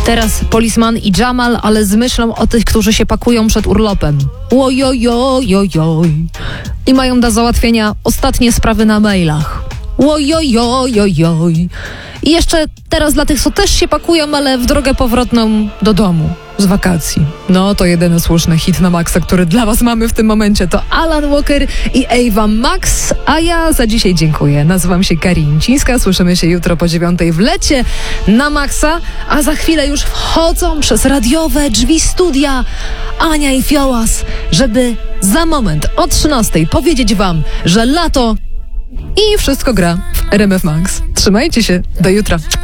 Teraz Policeman i Jamal, ale z myślą o tych, którzy się pakują przed urlopem. Ojojojojoj. I mają do załatwienia ostatnie sprawy na mailach. Ojojojojoj. I jeszcze teraz dla tych, co też się pakują, ale w drogę powrotną do domu z wakacji. No to jedyny słuszny hit na maksa, który dla was mamy w tym momencie, to Alan Walker i Ava Max, a ja za dzisiaj dziękuję. Nazywam się Karincińska, słyszymy się jutro po 9:00 w lecie na maksa, a za chwilę już wchodzą przez radiowe drzwi studia Ania i Fiołas, żeby za moment o 13:00 powiedzieć wam, że lato i wszystko gra w RMF Max. Trzymajcie się, do jutra.